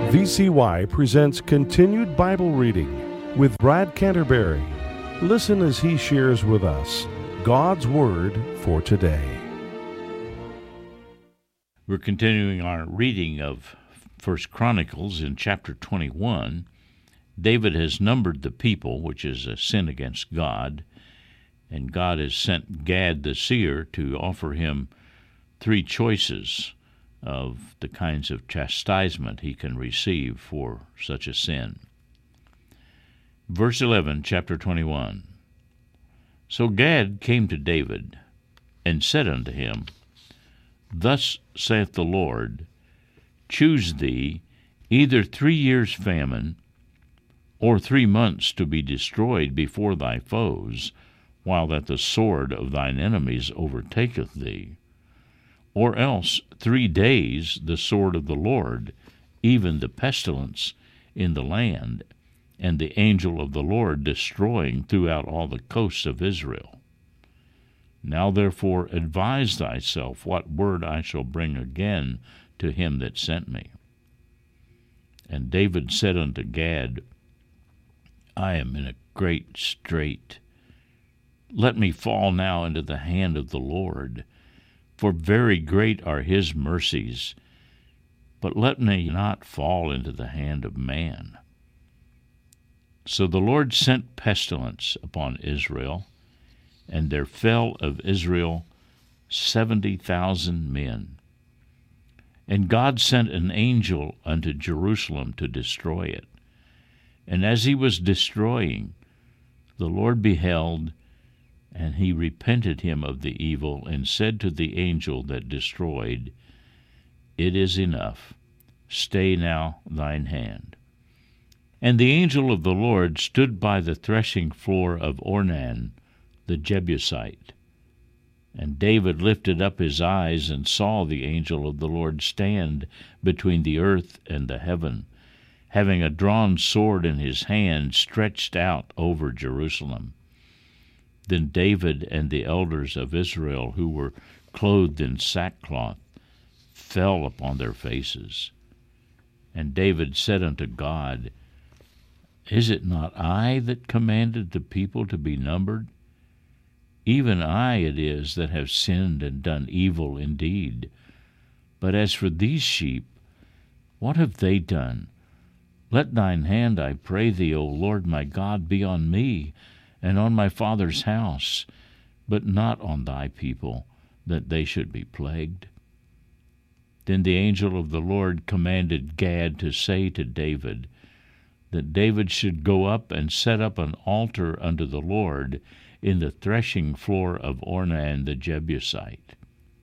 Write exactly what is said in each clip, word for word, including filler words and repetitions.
V C Y presents Continued Bible Reading with Brad Canterbury. Listen as he shares with us God's Word for today. We're continuing our reading of First Chronicles in chapter twenty-one. David has numbered the people, which is a sin against God, and God has sent Gad the seer to offer him three choices of the kinds of chastisement he can receive for such a sin. Verse eleven, chapter twenty-one. So Gad came to David, and said unto him, Thus saith the Lord, Choose thee either three years' famine, or three months to be destroyed before thy foes, while that the sword of thine enemies overtaketh thee. Or else three days the sword of the Lord, even the pestilence in the land, and the angel of the Lord destroying throughout all the coasts of Israel. Now therefore advise thyself what word I shall bring again to him that sent me. And David said unto Gad, I am in a great strait. Let me fall now into the hand of the Lord, for very great are his mercies, but let me not fall into the hand of man. So the Lord sent pestilence upon Israel, and there fell of Israel seventy thousand men. And God sent an angel unto Jerusalem to destroy it. And as he was destroying, the Lord beheld, and he repented him of the evil, and said to the angel that destroyed, It is enough, stay now thine hand. And the angel of the Lord stood by the threshing floor of Ornan the Jebusite. And David lifted up his eyes, and saw the angel of the Lord stand between the earth and the heaven, having a drawn sword in his hand stretched out over Jerusalem. Then David and the elders of Israel, who were clothed in sackcloth, fell upon their faces. And David said unto God, Is it not I that commanded the people to be numbered? Even I it is that have sinned and done evil indeed. But as for these sheep, what have they done? Let thine hand, I pray thee, O Lord my God, be on me, and on my father's house, but not on thy people, that they should be plagued. Then the angel of the Lord commanded Gad to say to David, that David should go up and set up an altar unto the Lord in the threshing floor of Ornan the Jebusite.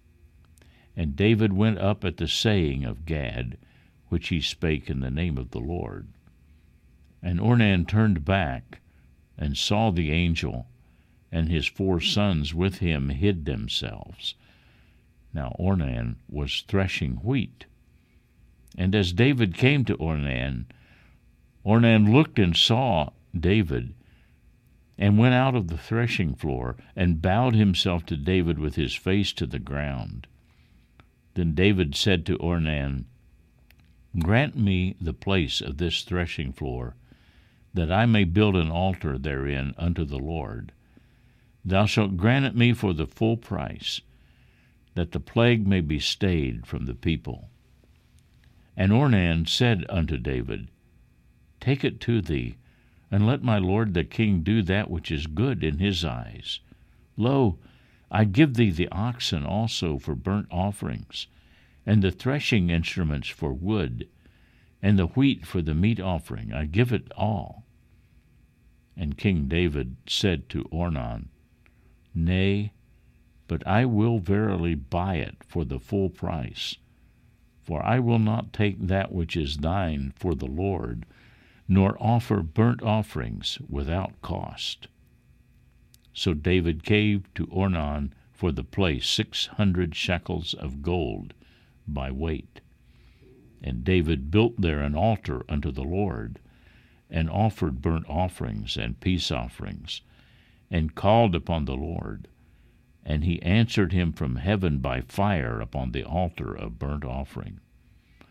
And David went up at the saying of Gad, which he spake in the name of the Lord. And Ornan turned back, and saw the angel, and his four sons with him hid themselves. Now Ornan was threshing wheat. And as David came to Ornan, Ornan looked and saw David, and went out of the threshing floor, and bowed himself to David with his face to the ground. Then David said to Ornan, Grant me the place of this threshing floor, that I may build an altar therein unto the Lord. Thou shalt grant it me for the full price, that the plague may be stayed from the people. And Ornan said unto David, Take it to thee, and let my lord the king do that which is good in his eyes. Lo, I give thee the oxen also for burnt offerings, and the threshing instruments for wood, and the wheat for the meat offering. I give it all. And King David said to Ornan, Nay, but I will verily buy it for the full price, for I will not take that which is thine for the Lord, nor offer burnt offerings without cost. So David gave to Ornan for the place six hundred shekels of gold by weight. And David built there an altar unto the Lord, and offered burnt offerings and peace offerings, and called upon the Lord. And he answered him from heaven by fire upon the altar of burnt offering.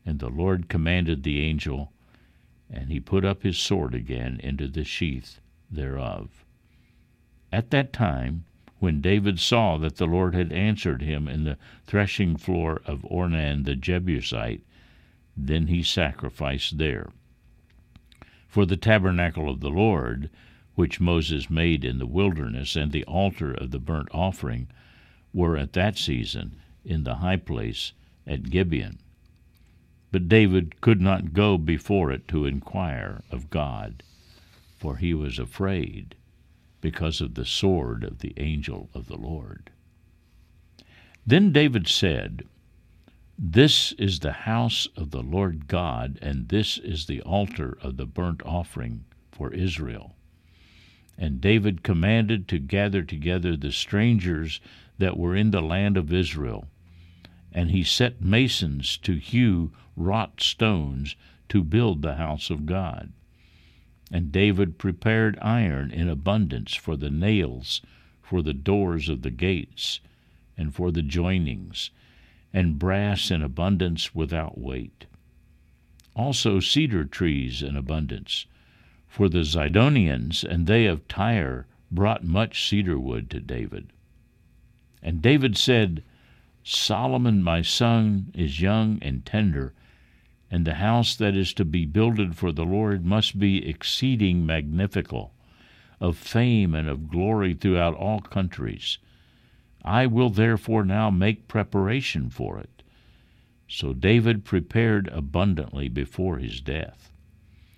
And the Lord commanded the angel, and he put up his sword again into the sheath thereof. At that time, when David saw that the Lord had answered him in the threshing floor of Ornan the Jebusite, then he sacrificed there. For the tabernacle of the Lord, which Moses made in the wilderness, and the altar of the burnt offering, were at that season in the high place at Gibeon. But David could not go before it to inquire of God, for he was afraid because of the sword of the angel of the Lord. Then David said, This is the house of the Lord God, and this is the altar of the burnt offering for Israel. And David commanded to gather together the strangers that were in the land of Israel, and he set masons to hew wrought stones to build the house of God. And David prepared iron in abundance for the nails, for the doors of the gates, and for the joinings, and brass in abundance without weight. Also cedar trees in abundance, for the Zidonians and they of Tyre brought much cedar wood to David. And David said, Solomon my son is young and tender, and the house that is to be builded for the Lord must be exceeding magnifical, of fame and of glory throughout all countries. I will therefore now make preparation for it. So David prepared abundantly before his death.